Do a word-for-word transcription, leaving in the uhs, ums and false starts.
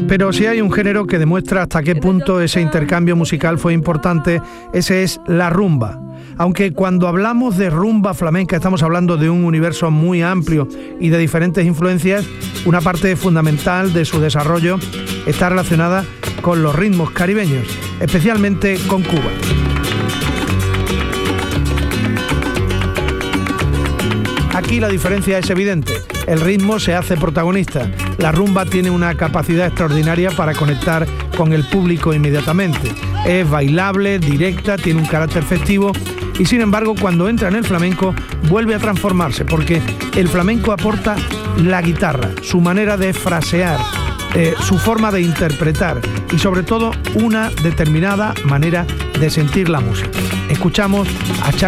Pero si hay un género que demuestra hasta qué punto ese intercambio musical fue importante, ese es la rumba. Aunque cuando hablamos de rumba flamenca estamos hablando de un universo muy amplio y de diferentes influencias, una parte fundamental de su desarrollo está relacionada con los ritmos caribeños, especialmente con Cuba. Aquí la diferencia es evidente, el ritmo se hace protagonista, la rumba tiene una capacidad extraordinaria para conectar con el público inmediatamente, es bailable, directa, tiene un carácter festivo y sin embargo cuando entra en el flamenco vuelve a transformarse porque el flamenco aporta la guitarra, su manera de frasear, eh, su forma de interpretar y sobre todo una determinada manera de sentir la música. Escuchamos a Charly